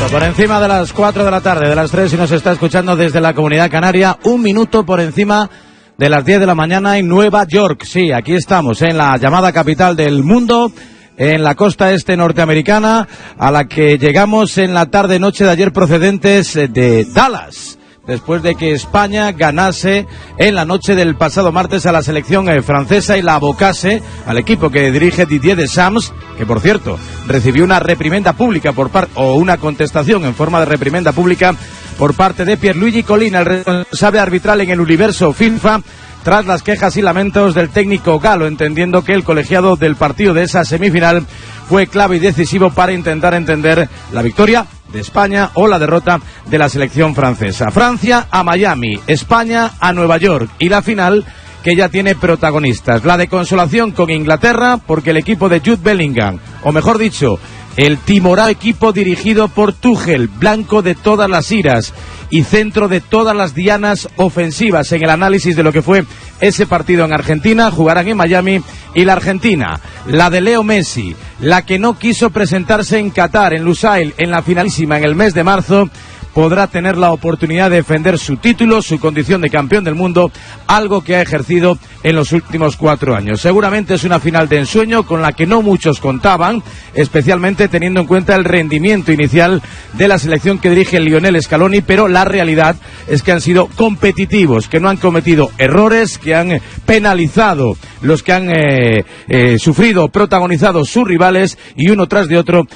Por encima de las 4 de la tarde, de las 3, si nos está escuchando desde la Comunidad Canaria, 1 minuto por encima de las 10 de la mañana en Nueva York. Sí, aquí estamos, en la llamada capital del mundo, en la costa este norteamericana, a la que llegamos en la tarde-noche de ayer procedentes de Dallas, después de que España ganase en la noche del pasado martes a la selección francesa y la abocase al equipo que dirige Didier Deschamps, que por cierto recibió una reprimenda pública o una contestación en forma de reprimenda pública por parte de Pierluigi Collina, el responsable arbitral en el universo FIFA, tras las quejas y lamentos del técnico galo, entendiendo que el colegiado del partido de esa semifinal fue clave y decisivo para intentar entender la victoria de España o la derrota de la selección francesa. Francia a Miami, España a Nueva York, y la final que ya tiene protagonistas. La de consolación con Inglaterra, porque el equipo de Jude Bellingham, o mejor dicho, el timorado equipo dirigido por Tuchel, blanco de todas las iras y centro de todas las dianas ofensivas en el análisis de lo que fue ese partido en Argentina, jugarán en Miami. Y la Argentina, la de Leo Messi, la que no quiso presentarse en Qatar, en Lusail, en la finalísima en el mes de marzo, podrá tener la oportunidad de defender su título, su condición de campeón del mundo, algo que ha ejercido en los últimos 4 años. Seguramente es una final de ensueño con la que no muchos contaban, especialmente teniendo en cuenta el rendimiento inicial de la selección que dirige Lionel Scaloni, pero la realidad es que han sido competitivos, que no han cometido errores, que han penalizado los que han sufrido, protagonizado sus rivales, y uno tras de otro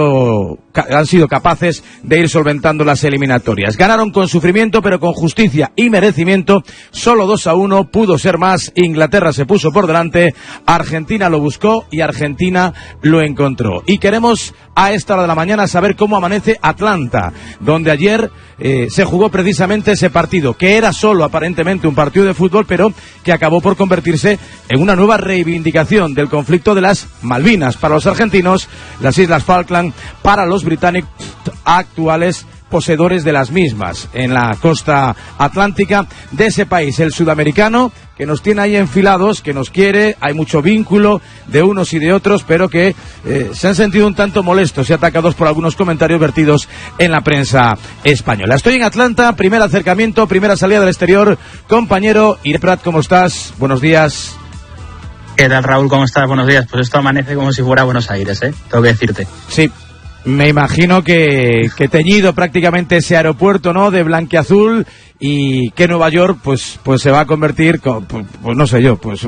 han sido capaces de ir solventando las eliminatorias. Ganaron con sufrimiento, pero con justicia y merecimiento. Solo 2-1, pudo ser más. Inglaterra se puso por delante, Argentina lo buscó y Argentina lo encontró. Y queremos a esta hora de la mañana saber cómo amanece Atlanta, donde ayer se jugó precisamente ese partido, que era solo aparentemente un partido de fútbol, pero que acabó por convertirse en una nueva reivindicación del conflicto de las Malvinas para los argentinos, las Islas Falkland para los británicos, actuales poseedores de las mismas en la costa atlántica de ese país, el sudamericano, que nos tiene ahí enfilados, que nos quiere, hay mucho vínculo de unos y de otros, pero que se han sentido un tanto molestos y atacados por algunos comentarios vertidos en la prensa española. Estoy en Atlanta, primer acercamiento, primera salida del exterior. Compañero Ire Prat, ¿cómo estás? Buenos días. ¿Qué tal, Raúl? ¿Cómo estás? Buenos días. Pues esto amanece como si fuera Buenos Aires, tengo que decirte. Sí. Me imagino que teñido prácticamente ese aeropuerto, ¿no?, de blanquiazul, y que Nueva York pues se va a convertir, pues no sé yo, pues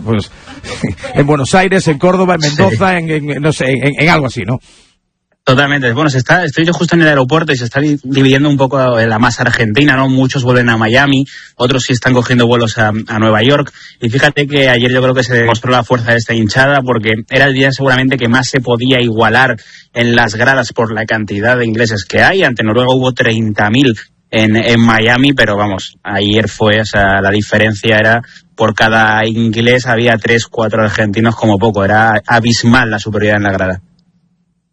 en Buenos Aires, en Córdoba, en Mendoza, sí. No sé, en algo así, ¿no? Totalmente. Bueno, estoy yo justo en el aeropuerto y se está dividiendo un poco la masa argentina, ¿no? Muchos vuelven a Miami, otros sí están cogiendo vuelos a Nueva York. Y fíjate que ayer yo creo que se demostró la fuerza de esta hinchada, porque era el día seguramente que más se podía igualar en las gradas por la cantidad de ingleses que hay. Ante Noruega hubo 30.000 en Miami, pero vamos, ayer fue, o sea, la diferencia era, por cada inglés había 3-4 argentinos como poco. Era abismal la superioridad en la grada.